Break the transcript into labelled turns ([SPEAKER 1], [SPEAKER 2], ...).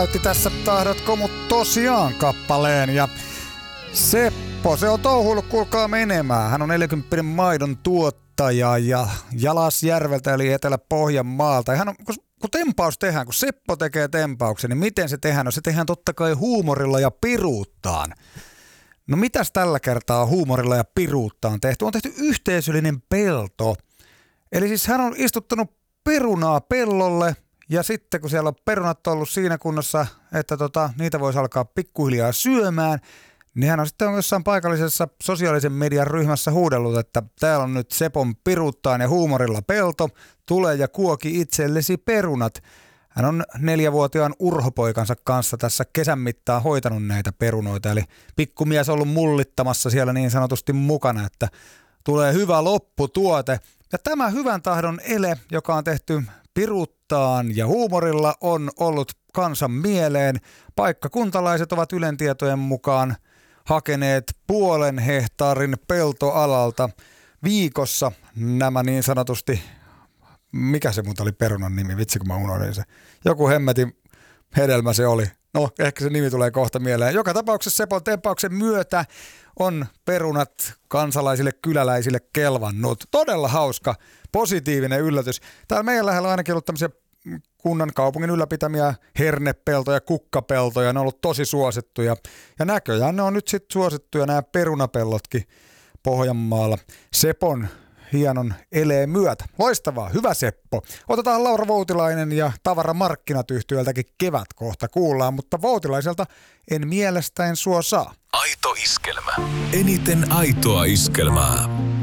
[SPEAKER 1] Näytti tässä Tahdotko mut tosiaan -kappaleen ja Seppo, se on touhuillut kuulkaa menemään. Hän on 40 maidon tuottaja ja Jalasjärveltä eli Etelä-Pohjanmaalta. Ja hän on, kun tempaus tehdään, kun Seppo tekee tempauksen, niin miten se tehdään? No se tehdään totta kai huumorilla ja piruuttaan. No mitäs tällä kertaa huumorilla ja piruuttaan tehty? On tehty yhteisöllinen pelto. Eli siis hän on istuttanut perunaa pellolle ja sitten kun siellä on perunat ollut siinä kunnossa, että niitä voisi alkaa pikkuhiljaa syömään, niin hän on sitten jossain paikallisessa sosiaalisen median ryhmässä huudellut, että täällä on nyt Sepon piruuttaan ja huumorilla pelto, tule ja kuoki itsellesi perunat. Hän on 4-vuotiaan urhopoikansa kanssa tässä kesän mittaan hoitanut näitä perunoita, eli pikkumies on ollut mullittamassa siellä niin sanotusti mukana, että tulee hyvä lopputuote. Ja tämä hyvän tahdon ele, joka on tehty piruuttaan ja huumorilla, on ollut kansan mieleen. Paikkakuntalaiset ovat Ylen tietojen mukaan hakeneet 0,5 hehtaarin peltoalalta viikossa nämä niin sanotusti, mikä se muuta oli perunan nimi, vitsi kun mä unohdin se. Joku hemmetin hedelmä se oli. No, ehkä se nimi tulee kohta mieleen. Joka tapauksessa Sepon tempauksen myötä on perunat kansalaisille kyläläisille kelvannut. Todella hauska, positiivinen yllätys. Täällä meidän lähellä on ainakin ollut tämmöisiä kunnan kaupungin ylläpitämiä hernepeltoja, kukkapeltoja. Ne on ollut tosi suosittuja. Ja näköjään ne on nyt sitten suosittuja nämä perunapellotkin Pohjanmaalla Sepon hienon eleen myötä. Loistavaa, hyvä Seppo. Otetaan Laura Voutilainen ja Tavaramarkkinat -yhtiöltäkin kevät kohta kuullaan, mutta Voutilaiselta en mielestäen sua saa.
[SPEAKER 2] Aito iskelmä. Eniten aitoa iskelmää.